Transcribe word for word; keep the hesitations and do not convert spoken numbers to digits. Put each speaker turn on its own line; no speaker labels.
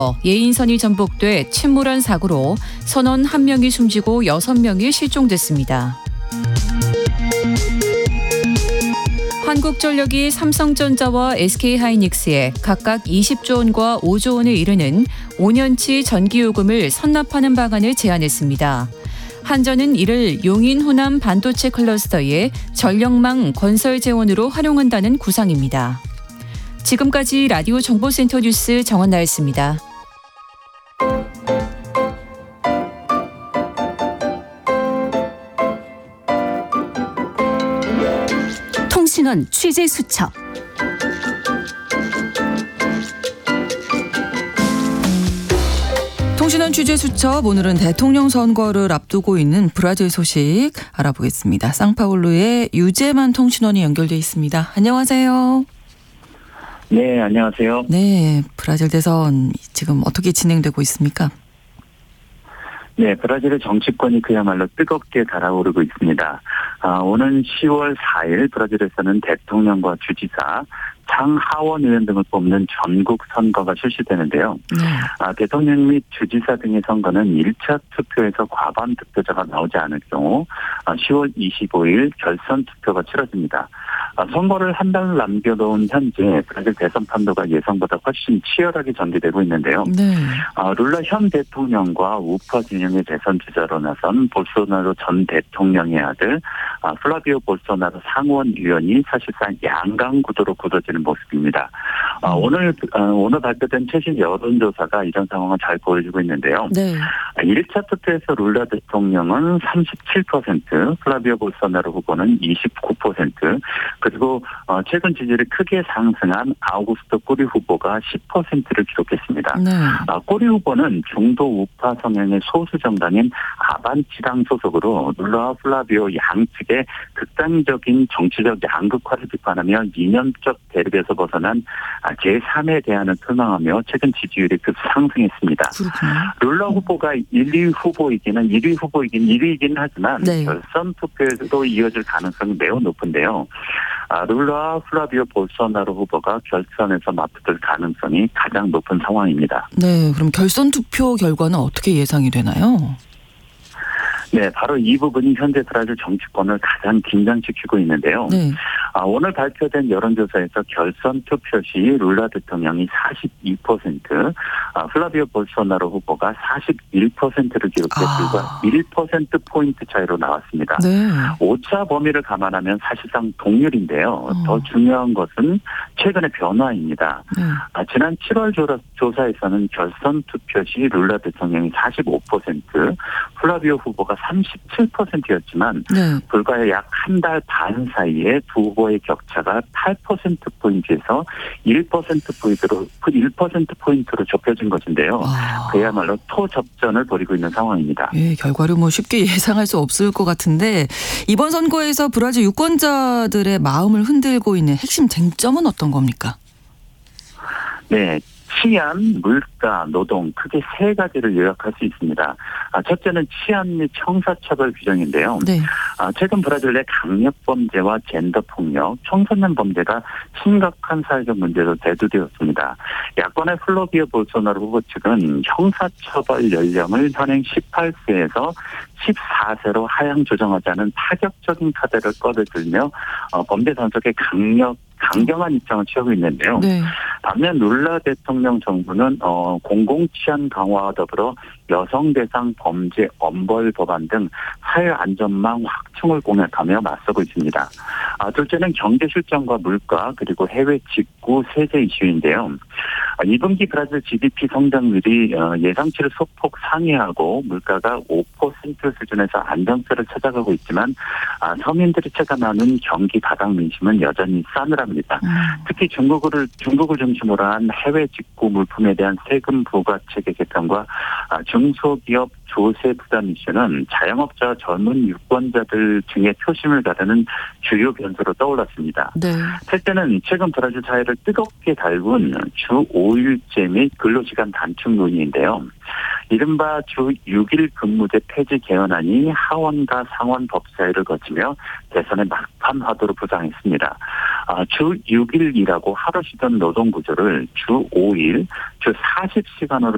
예인선이 전복돼 침몰한 사고로 선원 한 명이 숨지고 여섯 명이 실종됐습니다. 한국전력이 삼성전자와 에스케이하이닉스에 각각 이십조 원과 오조 원에 이르는 오 년치 전기요금을 선납하는 방안을 제안했습니다. 한전은 이를 용인 호남 반도체 클러스터의 전력망 건설 재원으로 활용한다는 구상입니다. 지금까지 라디오 정보센터 뉴스 정원나였습니다.
통신원 취재 수첩.
통신원 취재 수첩, 오늘은 대통령 선거를 앞두고 있는 브라질 소식 알아보겠습니다. 상파울루의 유재만 통신원이 연결돼 있습니다. 안녕하세요.
네, 안녕하세요.
네, 브라질 대선 지금 어떻게 진행되고 있습니까?
네, 브라질의 정치권이 그야말로 뜨겁게 달아오르고 있습니다. 아, 오는 시월 사일 브라질에서는 대통령과 주지사, 상하원 의원 등을 뽑는 전국 선거가 실시되는데요.
네.
아, 대통령 및 주지사 등의 선거는 일 차 투표에서 과반 득표자가 나오지 않을 경우 아, 시월 이십오일 결선 투표가 치러집니다. 아, 선거를 한 달 남겨놓은 현재 브라질 대선 판도가 예상보다 훨씬 치열하게 전개되고 있는데요.
네.
아, 룰라 현 대통령과 우파 진영의 대선 주자로 나선 볼소나로 전 대통령의 아들 아, 플라비오 볼소나로 상원 의원이 사실상 양강 구도로 굳어지는 모습입니다. 아, 오늘 아, 오늘 발표된 최신 여론조사가 이런 상황을 잘 보여주고 있는데요.
네.
아, 일 차 투표에서 룰라 대통령은 삼십칠 퍼센트, 플라비오 볼소나로 후보는 이십구 퍼센트, 그리고 어, 최근 지지율이 크게 상승한 아우구스토 꼬리 후보가 십 퍼센트를 기록했습니다.
네.
아, 꼬리 후보는 중도 우파 성향의 소수 정당인 아반치당 소속으로 룰라와 플라비오 양측의 극단적인 정치적 양극화를 비판하며 이념적 대립에서 벗어난 제삼에 대안을 표명하며 최근 지지율이 급 상승했습니다.
그렇군요.
룰라 후보가 일 위 후보이기는 일 위 후보이긴 일 위이긴 하지만
네.
결선 투표에도 이어질 가능성이 매우 높은데요. 아, 룰라 플라비오 볼소나로 후보가 결선에서 맞붙을 가능성이 가장 높은 상황입니다.
네, 그럼 결선 투표 결과는 어떻게 예상이 되나요?
네, 바로 이 부분이 현재 브라질 정치권을 가장 긴장시키고 있는데요.
네.
아, 오늘 발표된 여론조사에서 결선 투표 시 룰라 대통령이 사십이 퍼센트, 아, 플라비오 볼소나로 후보가 사십일 퍼센트를 기록해
아.
불과 일 퍼센트포인트 차이로 나왔습니다.
네.
오차 범위를 감안하면 사실상 동률인데요.
어.
더 중요한 것은 최근의 변화입니다.
네.
아, 지난 칠월 조사에서는 결선 투표 시 룰라 대통령이 사십오 퍼센트, 플라비오 후보가 삼십칠 퍼센트였지만
네.
불과 약 한 달 반 사이에 두 후보의 격차가 팔 퍼센트포인트에서 일 퍼센트포인트로, 일 퍼센트포인트로 좁혀진 것인데요.
아.
그야말로 토접전을 벌이고 있는 상황입니다.
예, 결과를 뭐 쉽게 예상할 수 없을 것 같은데, 이번 선거에서 브라질 유권자들의 마음을 흔들고 있는 핵심 쟁점은 어떤 겁니까?
네. 치안, 물가, 노동 크게 세 가지를 요약할 수 있습니다. 아, 첫째는 치안 및 형사처벌 규정인데요.
네.
아, 최근 브라질 내 강력범죄와 젠더폭력, 청소년 범죄가 심각한 사회적 문제로 대두되었습니다. 야권의 플라비오 볼소나로 후보 측은 형사처벌 연령을 현행 십팔 세에서 십사 세로 하향 조정하자는 파격적인 카드를 꺼내들며 어, 범죄 단속에 강력 강경한 입장을 취하고 있는데요.
네.
반면 룰라 대통령 정부는 어, 공공치안 강화와 더불어 여성 대상 범죄 엄벌 법안 등 사회 안전망 확충을 공약하며 맞서고 있습니다. 아, 둘째는 경제 실정과 물가 그리고 해외 직구 세제 이슈인데요. 아, 이 분기 브라질 지디피 성장률이 어, 예상치를 소폭 상회하고 물가가 오 퍼센트 수준에서 안정세를 찾아가고 있지만 아, 서민들이 체감하는 경기 바닥 민심은 여전히 싸늘합니다.
음.
특히 중국을 중국을 중심으로 한 해외 직구 물품에 대한 세금 부과 체계 개편과 아, 중소기업 조세 부담 이슈는 자영업자와 젊은 유권자들 중에 표심을 가르는 주요 변수로 떠올랐습니다.
네.
셋째는 최근 브라질 사회를 뜨겁게 달군 주 오 일제 및 근로시간 단축 논의인데요. 이른바 주 육 일 근무제 폐지 개헌안이 하원과 상원 법사위를 거치며 대선의 막판 화두로 부상했습니다. 아, 주 육 일이라고 하루 쉬던 노동구조를 주 오 일, 주 사십 시간으로